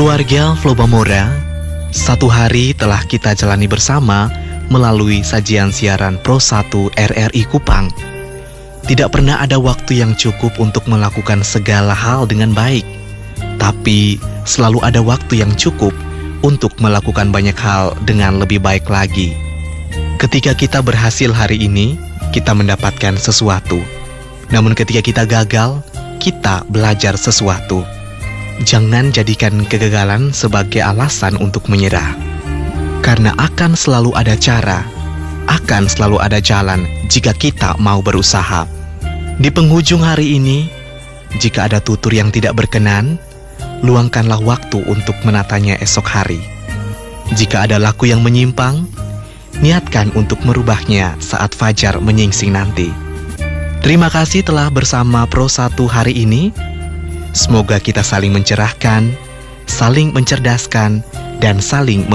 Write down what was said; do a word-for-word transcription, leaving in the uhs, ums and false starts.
Keluarga Flobamora, satu hari telah kita jalani bersama melalui sajian siaran Pro satu R R I Kupang. Tidak pernah ada waktu yang cukup untuk melakukan segala hal dengan baik, tapi selalu ada waktu yang cukup untuk melakukan banyak hal dengan lebih baik lagi. Ketika kita berhasil hari ini, kita mendapatkan sesuatu. Namun ketika kita gagal, kita belajar sesuatu. Jangan jadikan kegagalan sebagai alasan untuk menyerah. Karena akan selalu ada cara, akan selalu ada jalan jika kita mau berusaha. Di penghujung hari ini, jika ada tutur yang tidak berkenan, luangkanlah waktu untuk menatanya esok hari. Jika ada laku yang menyimpang, niatkan untuk merubahnya saat fajar menyingsing nanti. Terima kasih telah bersama Pro satu hari ini. Semoga kita saling mencerahkan, saling mencerdaskan, dan saling